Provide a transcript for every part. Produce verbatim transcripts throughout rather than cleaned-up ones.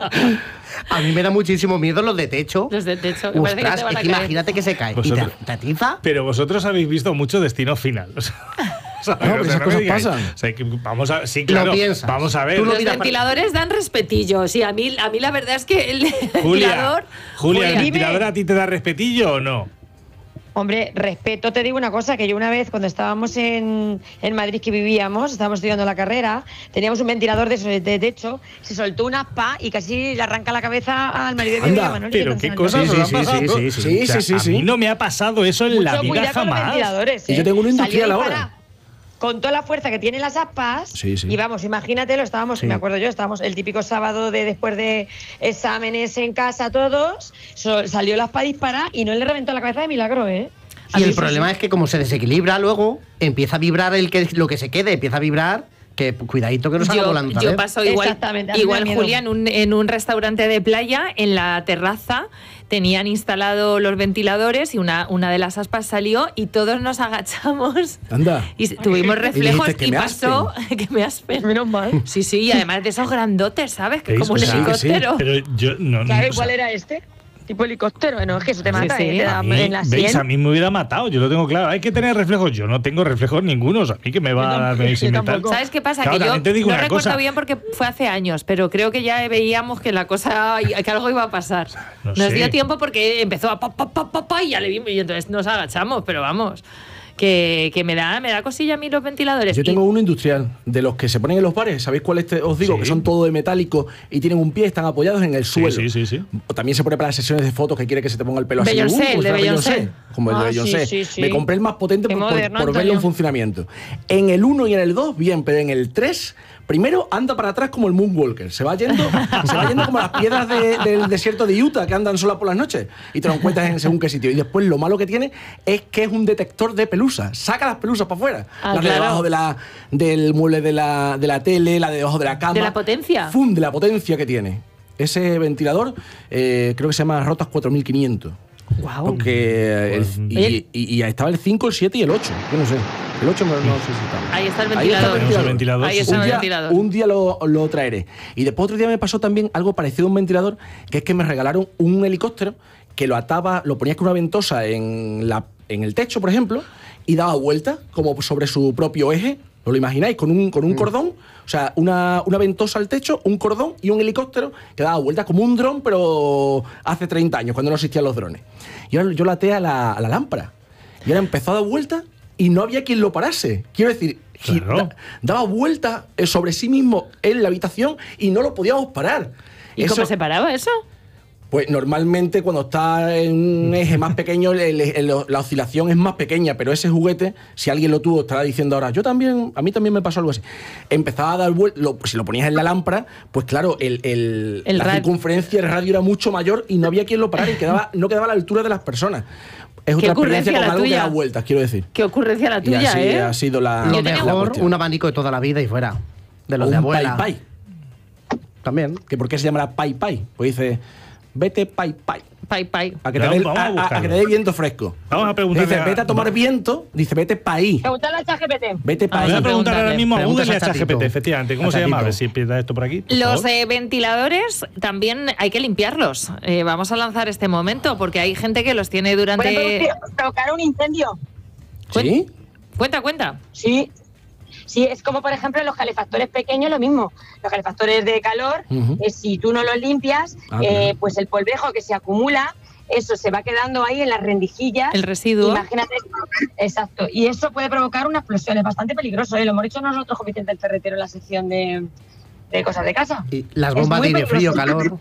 A mí me da muchísimo miedo los de techo. Los de techo. Ostras, que te van es a que caer. imagínate que se cae Vosotros- y te, te atiza. Pero vosotros habéis visto mucho Destino Final. O sea, ¿sabes? No, pero O sea, esas me cosas digáis. pasan. O sea, que vamos a, sí, claro, piensas. vamos a ver. Tú lo Los miras ventiladores dan respetillo. Sí, a mí, a mí la verdad es que el Julia, ventilador... Julia, ¿el Julia, ventilador a ti te da respetillo o no? Hombre, respeto, te digo una cosa, que yo una vez cuando estábamos en, en Madrid que vivíamos, estábamos estudiando la carrera, teníamos un ventilador de, esos de techo, se soltó una aspa y casi le arranca la cabeza al marido de mi Anda, amiga Manoli, Pero que qué tan cosas santo. os han pasado. sí, sí, Sí, O sea, sí, sí, a sí. mí no me ha pasado eso en la Mucho vida cuidado con los jamás. ventiladores, Y yo ¿eh? tengo uno Salió industrial ahora. disparado con toda la fuerza que tienen las aspas, Sí, sí. y vamos, imagínatelo, estábamos, Sí. me acuerdo yo, estábamos el típico sábado de después de exámenes en casa todos, so- salió la aspa dispara y no le reventó la cabeza de milagro, ¿eh? A Y mí el eso problema sí. es que como se desequilibra luego, empieza a vibrar el que lo que se quede, empieza a vibrar, que cuidadito que no salga Yo, volando otra yo vez. paso igual, Exactamente, a mí me igual da miedo. Julia, en un, en un restaurante de playa, en la terraza, tenían instalado los ventiladores y una, una de las aspas salió y todos nos agachamos. Anda. Y tuvimos reflejos dijiste, y, "Que me pasó que me aspen. Menos mal. Sí, sí, y además de esos grandotes, ¿sabes? Que ¿Veis? como un O sea, que sí, helicóptero. Pero yo no. no, ¿Sabes o sea, cuál era este? Tipo helicóptero, no, es que eso te Sí, mata, sí. ¿eh? Te da a mí, en la ¿veis? sien. A mí me hubiera matado, yo lo tengo claro. Hay que tener reflejos. Yo no tengo reflejos ninguno. O sea, a mí que me va a dar Yo medicina y tal. tampoco. ¿Sabes qué pasa? Claro, que yo también te digo no una recuerdo cosa. bien porque fue hace años, pero creo que ya veíamos que la cosa, que algo iba a pasar. no Nos sé. dio tiempo porque empezó a pa, pa, pa, pa, pa, y ya le vimos y entonces nos agachamos, pero vamos, que, que me da me da cosilla a mí los ventiladores. Yo tengo Y- uno industrial, de los que se ponen en los bares. ¿Sabéis cuál este os digo? Sí. Que son todos de metálico y tienen un pie, están apoyados en el Sí, suelo. sí, sí, sí. O también se pone para las sesiones de fotos que quiere que se te ponga el pelo así. Beyoncé, uh, el como de si fuera Beyoncé. Como el de Ah, sí, Beyoncé. sí, sí. Me compré el más potente Qué por, por- moderno, por verlo en Antonio. funcionamiento. En el uno y en el dos, bien, pero en el tres, primero anda para atrás como el Moonwalker. Se va yendo, se va yendo como las piedras de- del desierto de Utah que andan solas por las noches y te lo encuentras en según qué sitio. Y después lo malo que tiene es que es un detector de pelusas. Saca las pelusas para afuera. Ah, las de claro. debajo de la, del mueble de la, de la tele, la de debajo de la cama. ¿De la potencia? ¡Fum! De la potencia que tiene. Ese ventilador eh, creo que se llama Rotas cuatro mil quinientos. Guau. Porque el- Pues, y, Oye. y- y estaba el cinco, el siete y el ocho. Yo no sé. El ocho no, no sé si estaba. Ahí está el Ahí está ventilador. Tenemos el ventilador, Ahí sí, está un el día, ventilador. un día lo, lo traeré. Y después otro día me pasó también algo parecido a un ventilador, que es que me regalaron un helicóptero que lo ataba, lo ponías con una ventosa en, la, en el techo, por ejemplo, y daba vueltas como sobre su propio eje. ¿Os lo imagináis? Con un, con un cordón, o sea, una, una ventosa al techo, un cordón y un helicóptero que daba vueltas como un dron, pero hace treinta años, cuando no existían los drones. Y ahora yo la até a la, a la lámpara. Y ahora empezó a dar vueltas y no había quien lo parase. Quiero decir, gi- Claro. da- daba vueltas eh, sobre sí mismo en la habitación y no lo podíamos parar. ¿Y Eso- cómo se paraba eso? Pues normalmente cuando está en un eje más pequeño, el- el- la oscilación es más pequeña, pero ese juguete, si alguien lo tuvo, estará diciendo ahora, yo también, a mí también me pasó algo así. Empezaba a dar vueltas, si lo ponías en la lámpara, pues claro, el, el- El la radio. circunferencia del radio era mucho mayor y no había quien lo parara y quedaba, no quedaba a la altura de las personas. Es otra experiencia ocurrencia con la algo que tuya. da vueltas, quiero decir. Qué ocurrencia la Y tuya, así ¿eh? ha sido la, Lo Yo tenía la mejor, cuestión. un abanico de toda la vida y fuera. De los O de un abuela. pai pai. También. ¿Que ¿Por qué se llamará pai pai? Pues dice, vete pai pai. Pai, pai. A que, te Vamos- dé, vamos a a- a- a buscarlo. que te dé viento fresco. Vamos a preguntarle Dice, a- vete a tomar viento. Dice, vete paí. Preguntale al ChatGPT. Vete Voy paí. a preguntar ahora preguntarle. mismo a Preguntas Google y a a Chatito. ChatGPT, efectivamente. ¿Cómo A se llama? A ver Chatito. si empieza esto por aquí. por Los favor. eh, ventiladores también hay que limpiarlos. Eh, vamos a lanzar este momento porque hay gente que los tiene Pueden durante... producir- provocar un incendio. ¿Sí? Cuenta, cuenta. Sí. Sí, es como por ejemplo los calefactores pequeños, lo mismo. Los calefactores de calor, Ujú. eh, si tú no los limpias, Ah, eh, claro. pues el polvejo que se acumula, eso se va quedando ahí en las rendijillas. El residuo. Imagínate. Exacto. Y eso puede provocar una explosión. Es bastante peligroso, ¿eh? Lo hemos dicho nosotros con Vicente el Ferretero en la sección de, de cosas de casa. Y las Es bombas muy de aire frío, peligroso. calor.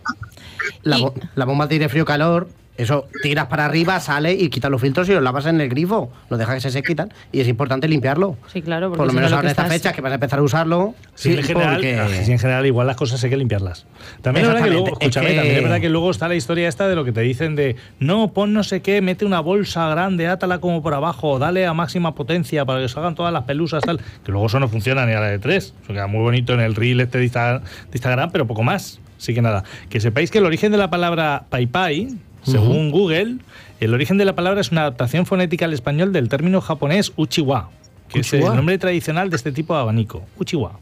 La Y- bo- Las bombas de aire frío, calor. Eso tiras para arriba, sale y quitas los filtros y los lavas en el grifo. Los dejas que se sequen y es importante limpiarlo. Sí, claro. porque Por lo si no menos lo ahora que en estas estás- fechas que vas a empezar a usarlo. Sí, en general, porque- ah, sí, en general igual las cosas hay que limpiarlas. También es verdad que luego, Exactamente, es escúchame, que- también es verdad que luego está la historia esta de lo que te dicen de no, pon no sé qué, mete una bolsa grande, átala como por abajo, dale a máxima potencia para que salgan todas las pelusas, tal, que luego eso no funciona ni a la de tres. Eso queda muy bonito en el reel este de Insta- de Instagram, pero poco más. Así que nada, que sepáis que el origen de la palabra pai pai, según Google, el origen de la palabra es una adaptación fonética al español del término japonés uchiwa, que es Uchiwa. el nombre tradicional de este tipo de abanico, uchiwa.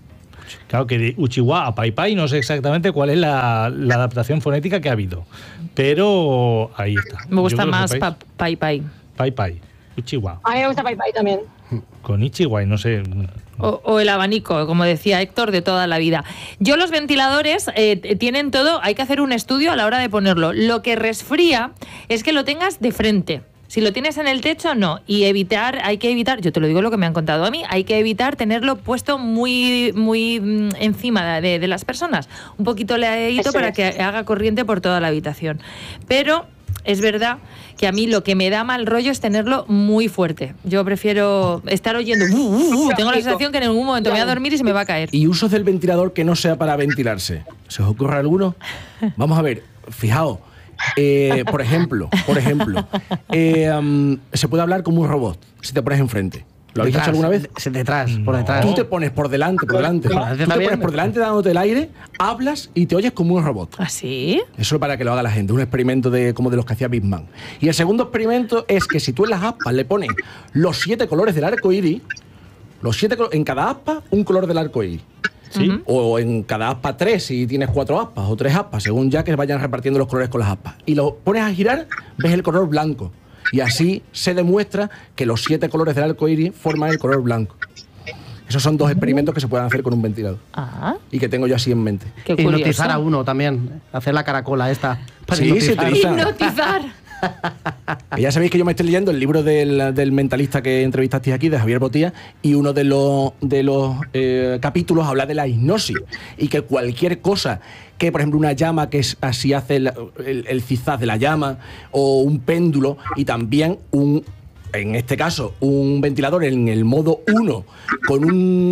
Claro que de Uchiwa a Pai Pai no sé exactamente cuál es la, la adaptación fonética que ha habido, pero ahí está. Me gusta Yo creo que más sepáis. pa- Pai Pai. Pai Pai, Uchiwa. A mí me gusta Pai Pai también. Con Ichiwa y no sé. O, o el abanico, como decía Héctor, de toda la vida. Yo los ventiladores eh, tienen todo, hay que hacer un estudio a la hora de ponerlo. Lo que resfría es que lo tengas de frente. Si lo tienes en el techo, no. Y evitar, hay que evitar, yo te lo digo lo que me han contado a mí, hay que evitar tenerlo puesto muy, muy mm, encima de, de las personas. Un poquito leadito Eso para es. que haga corriente por toda la habitación. Pero es verdad que a mí lo que me da mal rollo es tenerlo muy fuerte. Yo prefiero estar oyendo. Uh, uh, uh, tengo la sensación que en algún momento me voy a dormir y se me va a caer. ¿Y usos del ventilador que no sea para ventilarse? ¿Se os ocurre alguno? Vamos a ver, fijaos. Eh, por ejemplo, por ejemplo, eh, um, se puede hablar como un robot si te pones enfrente. ¿Lo habéis hecho alguna vez? Se- Detrás, por No. detrás. Tú te pones por delante, por delante. Por Tú delante te también. pones por delante dándote el aire, hablas y te oyes como un robot. ¿Así? Eso es para que lo haga la gente, un experimento de, como de los que hacía Big Man. Y el segundo experimento es que si tú en las aspas le pones los siete colores del arco iris, los siete colo- en cada aspa un color del arco iris. Sí. O en cada aspa tres, si tienes cuatro aspas o tres aspas, según ya que vayan repartiendo los colores con las aspas. Y lo pones a girar, ves el color blanco. Y así se demuestra que los siete colores del arco iris forman el color blanco. Esos son dos experimentos que se pueden hacer con un ventilador. Ah, Y que tengo yo así en mente. qué curioso. Hipnotizar a uno también. Hacer la caracola esta. para Sí, se hipnotizar. utiliza. Hipnotizar. Que ya sabéis que yo me estoy leyendo el libro del, del mentalista que entrevistasteis aquí, de Javier Botía, y uno de los, de los eh, capítulos habla de la hipnosis y que cualquier cosa, que por ejemplo una llama que es, así hace el, el, el zigzag de la llama, o un péndulo, y también un, en este caso, un ventilador en el modo uno con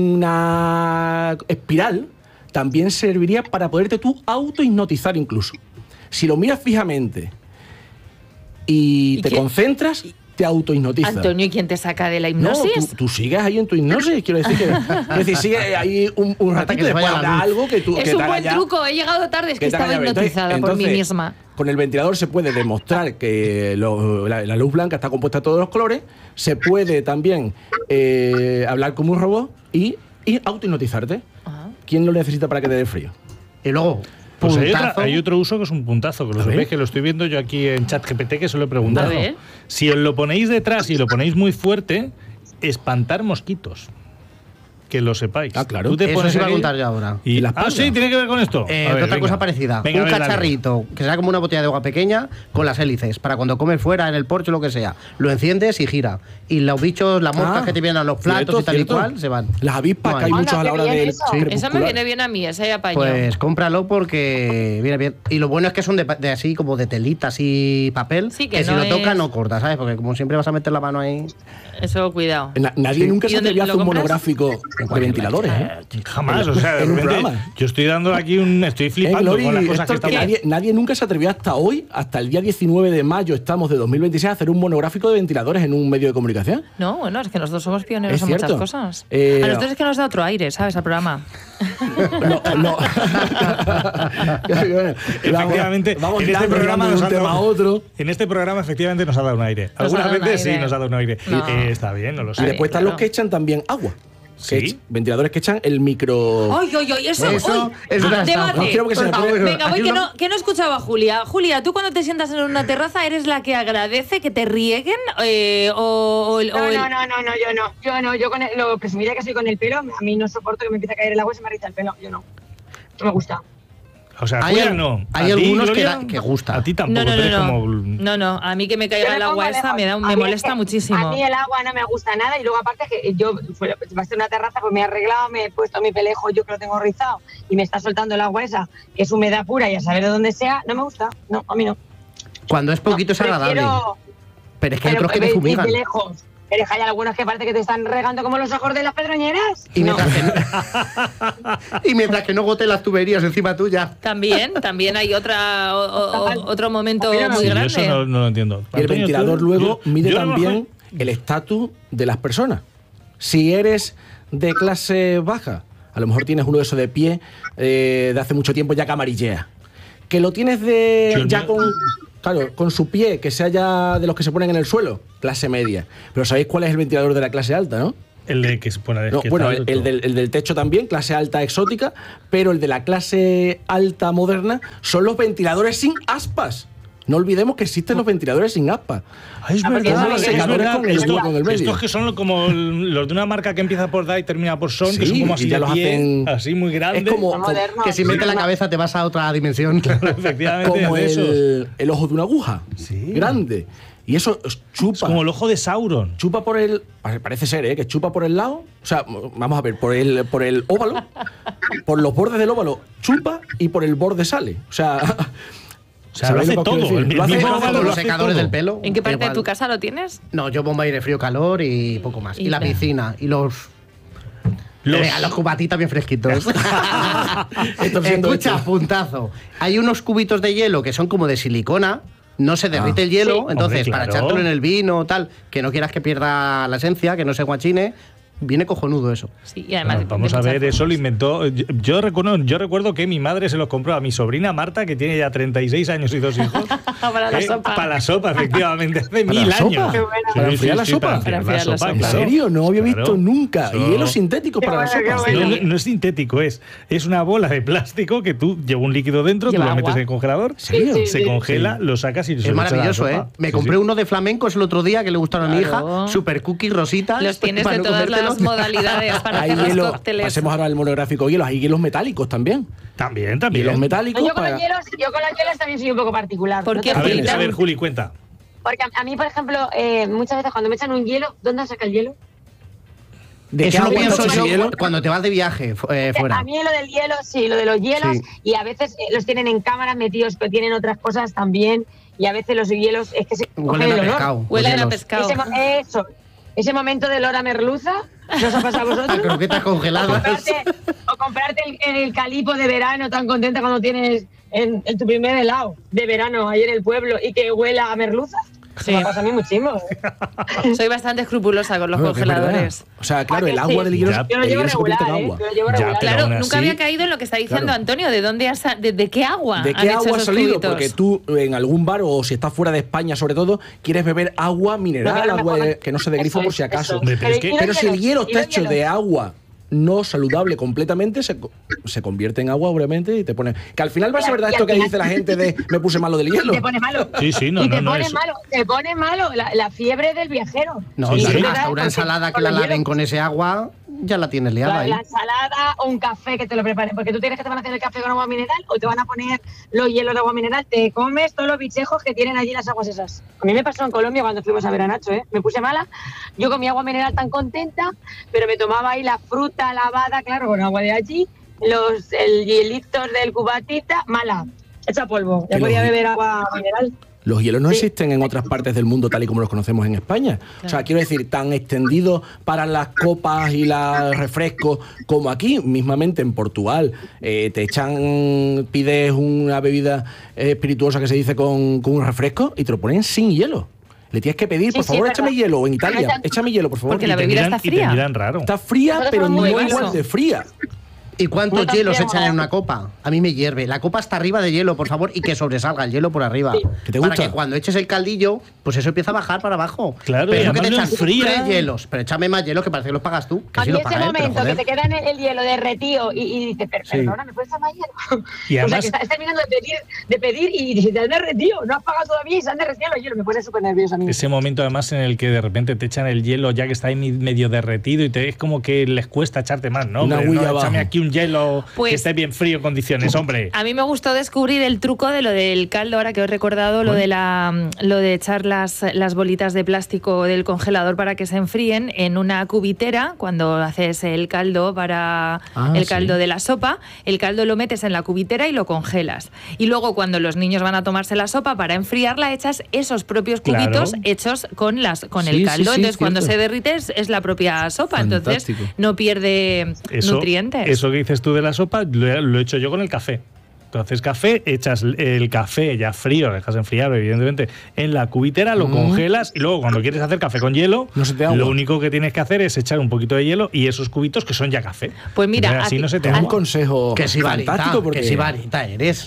una espiral, también serviría para poderte tú auto-hipnotizar incluso. Si lo miras fijamente y, ¿Y te qué? concentras, te auto-hipnotizas. Antonio, ¿y quién te saca de la No, hipnosis? tú, tú sigues ahí en tu hipnosis, quiero decir que quiero decir, sigue ahí un, un Hasta ratito que y se después vaya la habrá luz. algo que tú que Es te un haga buen ya- truco, he llegado tarde, es que, que te estaba haga ya ver. hipnotizada por mí Entonces, misma. Con el ventilador se puede demostrar que lo- la, la luz blanca está compuesta de todos los colores, se puede también eh, hablar como un robot y, y auto-hipnotizarte. Ah. ¿Quién lo necesita para que te dé frío? Y luego, Pues hay, otra- puntazo. hay otro uso que es un puntazo, que lo A ver. sabéis, que lo estoy viendo yo aquí en ChatGPT, que se lo he preguntado. A ver. Si os lo ponéis detrás y lo ponéis muy fuerte, espantar mosquitos. Que lo sepáis. Ah, claro. Tú te Eso pones sí iba a aquí contar yo ahora. y- ¿Y la ah, espalda? sí, tiene que ver con esto. Eh, A ver, otra venga. cosa parecida. Venga, a un ver, dale. cacharrito que será como una botella de agua pequeña con las hélices para cuando comes fuera, en el porche, lo que sea. Lo enciendes y gira. Y los bichos, las moscas Ah, que te vienen a los platos cierto, y tal cierto. y cual, se van. Las avispas, No que hay hay. muchos a la hora Anda, qué del bien eso. Eso me crepuscular. viene bien a mí, ese apaño. Pues cómpralo porque viene bien. Y lo bueno es que son de, pa- de así como de telitas y papel. Sí, que que si no lo toca es- no corta, ¿sabes? Porque como siempre vas a meter la mano ahí. Eso, cuidado. Na- nadie Sí. nunca ¿Y se dónde atrevió a lo hacer un compras? monográfico de ventiladores, ¿eh? Jamás, o sea, de En un repente, programa. yo estoy dando aquí un. Estoy Eh, flipando Glory, con las cosas que Héctor, que estamos. nadie, nadie nunca se atrevió hasta hoy, hasta el día diecinueve de mayo, estamos de dos mil veintiséis, a hacer un monográfico de ventiladores en un medio de comunicación. No, bueno, es que nosotros somos pioneros Es en cierto. muchas cosas. Eh, a nosotros es que nos da otro aire, ¿sabes? Al programa. No, no. Bueno, Efectivamente, vamos en este tirando, programa tirando de nos un ha tema dado- a otro. En este programa efectivamente nos ha dado un aire. Nos ha Algunas dado un veces aire. sí nos ha dado un aire. No. Eh, está bien, no lo Y sé. después están claro. los que echan también agua. Sí. Que ech- ventiladores que echan el micro. ¡Ay, ay, ay! Eso, Eso uy, es una debate. estafa. No quiero que se me pegue. Venga, voy Aquí que una- no, que no escuchaba a Julia. Julia, tú cuando te sientas en una terraza, ¿eres la que agradece que te rieguen? Eh, o, o el- o No, el- no, no, no, no, yo no. Yo no, yo con el- lo presumida que soy con el pelo, a mí no soporto que me empiece a caer el agua y se me riza el pelo. Yo no. No me gusta. O sea, Hay Julia al- no. hay ¿A ti, algunos que Gloria? da- que gusta. A ti tampoco, no, no, tú no, eres no. como. No, no, a mí que me caiga Yo el me agua pongo esa lejos. me, da, un- A me mí molesta es que muchísimo. A mí el agua no me gusta nada y luego aparte que yo fue- va a ser una terraza, pues me he arreglado, me he puesto mi pelejo, yo que lo tengo rizado y me está soltando el agua esa, que es humedad pura y a saber de dónde sea, no me gusta. No, a mí no. Cuando es poquito No, es agradable. prefiero- Pero es que hay pero, otros que te eh, fumigan. mi pelejo. Pero es que hay algunos que parece que te están regando como los ojos de las pedroñeras. Y No. mientras, que no, y mientras que no goten las tuberías encima tuya. También, también hay otra, o- o- otro momento Mira, muy Sí, yo grande. eso no, no lo entiendo. Y el Antonio, ventilador tú- luego yo- mide yo a lo también mejor- el estatus de las personas. Si eres de clase baja, a lo mejor tienes uno de esos de pie eh, de hace mucho tiempo ya que amarillea. Que lo tienes de Yo ya no- con, claro, con su pie, que sea ya de los que se ponen en el suelo, clase media. Pero ¿sabéis cuál es el ventilador de la clase alta, no? El de que se pone No, bueno, el, el, del, el del techo también, clase alta exótica, pero el de la clase alta moderna son los ventiladores sin aspas. No olvidemos que existen los ventiladores sin aspas. Ah, es Ah, porque verdad, eso es es verdad. verdad, con el Esto- tubo, con el medio. estos que son como los de una marca que empieza por da y termina por son, que Sí, son como así y ya de los pie, hacen- así muy grandes. Es como, Son modernos. Que si metes la cabeza te vas a otra dimensión. Efectivamente, como de esos. el, el ojo de una aguja. Sí. Grande. Y eso chupa. Es como el ojo de Sauron. Chupa por el. Parece ser, ¿eh? Que chupa por el lado. O sea, vamos a ver, por el, por el óvalo. Por los bordes del óvalo chupa y por el borde sale. O sea. O sea, lo ¿sabéis hace que os quiero todo. decir? El Lo hace mismo todo. óvalo Con lo los hace secadores todo. del pelo. ¿En qué parte igual. de tu casa lo tienes? No, yo bomba aire frío calor y poco más. Y, Y la la- piscina. Y los. Los- Eh, a los cubatitas bien fresquitos. Esto siendo Escucha, hecho. puntazo. Hay unos cubitos de hielo que son como de silicona. No se derrite Ah. el hielo, Sí. entonces Hombre, para claro. echártelo en el vino o tal, que no quieras que pierda la esencia, que no se guachine, viene cojonudo eso. Sí, y además. Bueno, vamos de a muchas ver, eso formas. lo inventó. Yo, yo recuerdo, yo recuerdo que mi madre se los compró a mi sobrina Marta, que tiene ya treinta y seis años y dos hijos. Para la eh, sopa. Para la sopa, efectivamente, hace ¿Para mil la sopa? años. Qué buena. ¿Para enfriar la sopa? Para enfriar Para enfriar la la sopa, sopa. ¿En claro. serio? No había visto Claro. nunca. Eso- Y hielos sintéticos Qué para la bueno, sopa. qué No, bueno. no- no es sintético, es, es una bola de plástico que tú lleva un líquido dentro, Lleva tú lo metes agua. en el congelador, serio? Sí, se sí. congela, lo sacas y se Es lo echas a la maravilloso, ¿eh? sopa. Me Sí, compré sí. uno de flamencos el otro día que le gustaron a mi Claro. hija, super cookies rositas. Los tienes para de no todas las comértelos. modalidades para Hay hacer los hielo. cócteles. Pasemos ahora al monográfico hielos. Hay hielos metálicos también. También, también. Hielos metálicos. Yo con, para- los hielos, yo con los hielos también soy un poco particular. ¿Por ¿no qué, te A ver, Julita? a ver, Juli, cuenta. Porque a, a mí, por ejemplo, eh, muchas veces cuando me echan un hielo, ¿dónde saca el hielo? ¿De qué Eso lo agua pienso está yo ese hielo? cuando te vas de viaje fu- eh, fuera. A mí lo del hielo, sí, lo de los hielos, Sí. y a veces eh, los tienen en cámaras metidos, pero tienen otras cosas también, y a veces los hielos es que se coge Huelen el a olor. pescado. los Huelen a hielos. pescado. Ese, mo- eso, ese momento de olor a merluza, ¿no os ha pasado a A vosotros? croquetas O congeladas. comprarte, o comprarte el, el calipo de verano tan contenta cuando tienes en, en tu primer helado de verano ahí en el pueblo y que huela a merluza. Sí. Me pasa a mí muchísimo. Soy bastante escrupulosa con los No, que es verdad. congeladores. O sea, claro, ¿A el que agua sí? del hielo, Ya. Yo lo el llevo hielo se convierte regular, en ¿eh? agua. Yo lo llevo Ya, regular. pero Claro, aún nunca así- había caído en lo que está diciendo Claro. Antonio. ¿De dónde has sa- de, de qué agua? ¿De han qué hecho agua ha esos salido? cubitos? Porque tú en algún bar o si estás fuera de España sobre todo, quieres beber agua mineral, Beber agua mejor. de- que no se de grifo Eso por es, si acaso. eso. Hombre, pero es que- ¿y los Pero si el hielos? hielo ¿Y está los hecho hielos? de agua no saludable completamente, se, co- se convierte en agua, obviamente, y te pone... Que al final va a ser verdad Y esto al que final- dice la gente de me puse malo del Y hielo. te pone malo. Sí, sí, no, y te no, no, pone eso- malo, te pone malo la, la fiebre del viajero. No, Sí, y sí. además, ¿Verdad? hasta una Porque ensalada que con la los laven hielos- con ese agua, ya la tienes liada La, ahí. la ensalada o un café que te lo preparen, porque tú tienes que te van a hacer el café con agua mineral o te van a poner los hielos de agua mineral, te comes todos los bichejos que tienen allí las aguas esas. A mí me pasó en Colombia cuando fuimos a ver a Nacho, ¿eh? Me puse mala, yo con mi agua mineral tan contenta, pero me tomaba ahí la fruta lavada, claro, con agua de allí, los el hielitos del cubatita, mala, hecha polvo, ya Que podía los- beber agua mineral. Los hielos no Sí. existen en otras partes del mundo tal y como los conocemos en España. O sea, quiero decir, tan extendido para las copas y los refrescos como aquí, mismamente en Portugal. Eh, te echan, pides una bebida eh, espirituosa que se dice con, con un refresco y te lo ponen sin hielo. Le tienes que pedir, Sí, por sí, favor, es échame verdad. hielo. O en Italia, Echan- échame hielo, por favor. Porque Y la te- bebida miran- está Y te fría. miran raro. Está fría, Nosotros pero somos no muy igual vasos. de fría. ¿Y cuántos No tan hielos fría, echan en no. una copa? A mí me hierve. La copa está arriba de hielo, por favor, y que sobresalga el hielo por arriba. ¿Que te Para gusta? que cuando eches el caldillo, pues eso empieza a bajar para abajo. Claro, pero y eso que te además echan lo enfría. tres hielos. Pero échame más hielo que parece que los pagas tú. Que A sí mí lo ese paga él, pero momento que joder. te queda en el, el hielo derretido y, y dices, "Per- Sí. perdona, ¿me puedes dar más hielo?" Y o sea, además- que estás terminando de pedir, de pedir y se te han derretido, no has pagado todavía y se han derretido los hielos, me pone súper nervioso a mí. Ese momento además en el que de repente te echan el hielo ya que está ahí medio derretido y te, es como que les cuesta echarte más, ¿no? Una Hombre, huilla no, abajo. échame aquí un hielo Pues- que esté bien frío en condiciones, hombre. A mí me gustó descubrir el truco de lo del caldo, ahora que os he recordado, lo de la lo de echar las, las bolitas de plástico del congelador para que se enfríen en una cubitera cuando haces el caldo para Ah, el sí. caldo de la sopa. El caldo lo metes en la cubitera y lo congelas. Y luego cuando los niños van a tomarse la sopa para enfriarla, echas esos propios cubitos Claro. hechos con las con Sí, el sí, caldo. sí, Entonces cuando cierto. se derrite es, es la propia sopa. Fantástico. Entonces no pierde Eso, nutrientes. eso que dices tú de la sopa lo he, lo he hecho yo con el café. Entonces café, echas el café ya frío, lo dejas enfriar evidentemente en la cubitera, lo Mm. congelas y luego cuando quieres hacer café con hielo, No se te agua. lo único que tienes que hacer es echar un poquito de hielo y esos cubitos que son ya café. Pues mira, Entonces, así a ti- no se te Es un agua. consejo Que sí, varita, fantástico porque que sí, varita eres.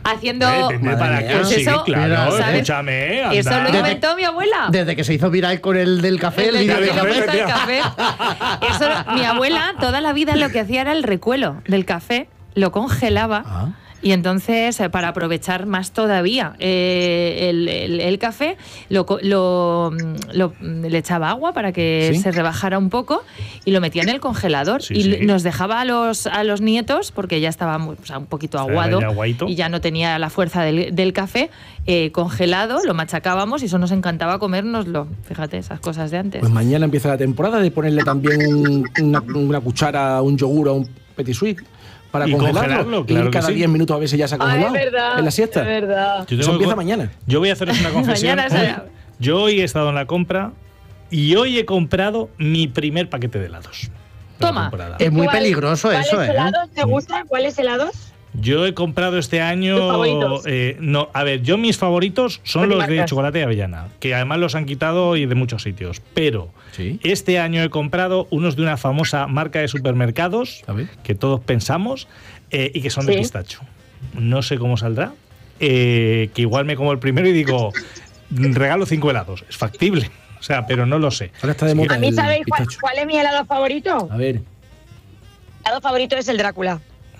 haciendo... Eh, ¿entendés para Madre qué? mía. Sí, Eso, claro, ¿sabes? escúchame. anda. Eso lo inventó mi abuela. Desde que se hizo viral con el del café, el El vídeo del del café, café. el café. Eso, mi abuela toda la vida lo que hacía era el recuelo del café, lo congelaba. Ah. Y entonces, eh, para aprovechar más todavía eh, el, el- el café, lo, co- lo- lo- le echaba agua para que ¿Sí? se rebajara un poco y lo metía en el congelador. Sí, y sí. nos dejaba a los, a los nietos, porque ya estaba muy- o sea, un poquito Estaba aguado ya aguaito. y ya no tenía la fuerza del, del café, eh, congelado, lo machacábamos y eso nos encantaba comérnoslo. Fíjate, esas cosas de antes. Pues mañana empieza la temporada de ponerle también un- una, una cuchara, un yogur o un petit suite para Y congelarlo. congelarlo, claro y que cada sí. diez minutos a ver si ya se ha Ah, es congelado. verdad. En la siesta. Es verdad. Yo tengo Eso que empieza co- mañana. Yo voy a haceros una confesión. Mañana será. Hoy- yo hoy he estado en la compra y hoy he comprado mi primer paquete de helados. de la Toma. temporada. Es muy ¿Cuál- peligroso eso, ¿Cuáles ¿eh? helados te gustan? ¿Cuáles helados? Yo he comprado este año. ¿Tus favoritos? eh, no, a ver, yo mis favoritos son ¿Qué los de marcas? chocolate y avellana, que además los han quitado y de muchos sitios. Pero Sí. este año he comprado unos de una famosa marca de supermercados A ver. que todos pensamos eh, y que son de Sí. pistacho. No sé cómo saldrá. eh, que igual me como el primero y digo, regalo cinco helados. Es factible. O sea, pero no lo sé. Ahora está de Así que- moda. ¿A mí El sabéis cuál, pistacho. cuál es mi helado favorito? A ver. Mi helado favorito es el Drácula.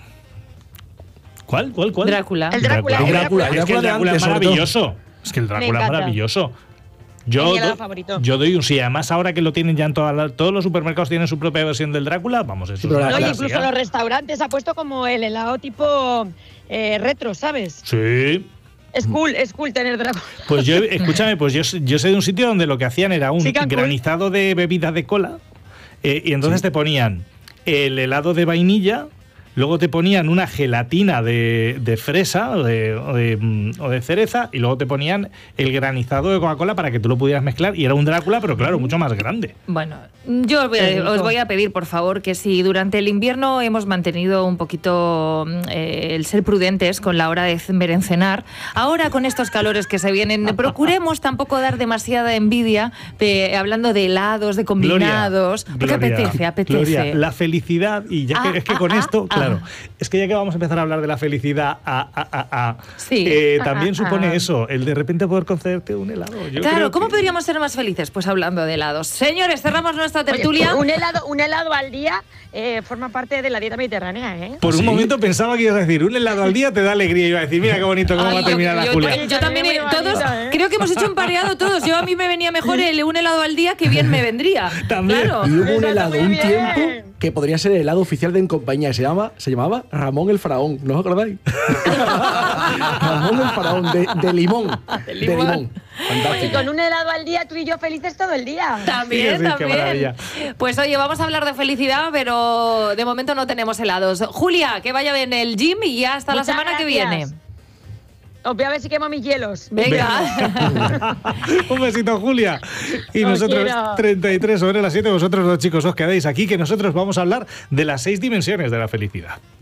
¿Cuál? ¿Cuál? ¿Cuál? Drácula. El Drácula, el Es Drácula, que el el Drácula de Drácula es antes, sobre todo. maravilloso. Es que el Drácula es encanta. maravilloso. Es Yo, mi helado do- favorito. yo doy un sí. Además, ahora que lo tienen ya en todas las- todos los supermercados tienen su propia versión del Drácula, vamos, eso Sí, es pero una la- No, y clásica. incluso los restaurantes ha puesto como el helado tipo eh, retro, ¿sabes? Sí. Es cool, es cool tener Drácula. Pues yo, escúchame, pues yo, yo sé de un sitio donde lo que hacían era un Sí, Cancún. granizado de bebidas de cola eh, y entonces te ponían el helado de vainilla, luego te ponían una gelatina de, de fresa o de, o, de, mm, o de cereza y luego te ponían el granizado de Coca-Cola para que tú lo pudieras mezclar y era un Drácula, pero claro, mucho más grande. Bueno, yo os voy, Qué a, rico. os voy a pedir, por favor, que si durante el invierno hemos mantenido un poquito eh, el ser prudentes con la hora de berencenar, ahora con estos calores que se vienen, procuremos tampoco dar demasiada envidia de- hablando de helados, de combinados, porque Gloria, apetece, apetece. Gloria, la felicidad, y ya que Ah, es que ah, con ah, esto, ah. claro, es que ya que vamos a empezar a hablar de la felicidad, a, a, a, a, Sí. eh, Ah, también ah, supone ah. eso, el de repente poder concederte un helado. Yo Claro, creo ¿cómo que- podríamos ser más felices? Pues hablando de helados. Señores, cerramos nuestra Oye, tertulia. un helado, un helado al día eh, forma parte de la dieta mediterránea, ¿eh? Por un ¿Sí? momento pensaba que ibas a decir, un helado al día te da alegría. Y iba a decir, mira qué bonito cómo Ay, va a terminar yo, la yo- Julia. yo también, Muy eh, todos, bonito, ¿eh? creo que hemos hecho un pareado todos. Yo a mí me venía mejor el un helado al día que bien me vendría. También. Claro. Y hubo un Eso está helado muy un bien. tiempo que podría ser el helado oficial de En Compañía. Se, llama, se llamaba Ramón el Faraón. ¿No os acordáis? Ramón el Faraón, de, de limón. De limón. Y Fantástico. con un helado al día, tú y yo felices todo el día. También, Sí, sí, qué también. maravilla. Pues oye, vamos a hablar de felicidad, pero de momento no tenemos helados. Julia, que vaya bien el gym y ya hasta Muchas la semana que gracias. viene. Os voy a ver si quemo mis hielos. Venga. Un besito, Julia. Y Os nosotros, quiero. treinta y tres sobre las siete, vosotros dos chicos os quedáis aquí, que nosotros vamos a hablar de las seis dimensiones de la felicidad.